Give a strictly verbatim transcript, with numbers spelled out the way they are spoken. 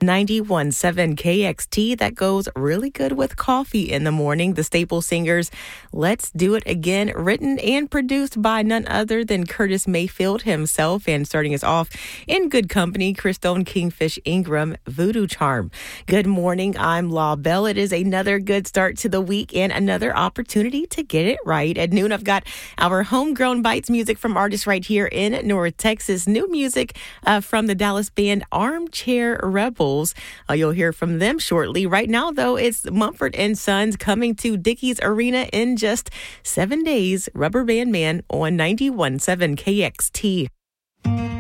ninety-one point seven K X T. That goes really good with coffee in the morning. The Staple Singers, Let's Do It Again, written and produced by none other than Curtis Mayfield himself. And starting us off in good company, Christone Kingfish Ingram, Voodoo Charm. Good morning, I'm La Belle. It is another good start to the week and another opportunity to get it right. At noon, I've got our homegrown bites music from artists right here in North Texas. New music uh, from the Dallas band Armchair Rebels. Uh, you'll hear from them shortly. Right now, though, it's Mumford and Sons coming to Dickies Arena in just seven days. Rubber Band Man on ninety-one point seven K X T.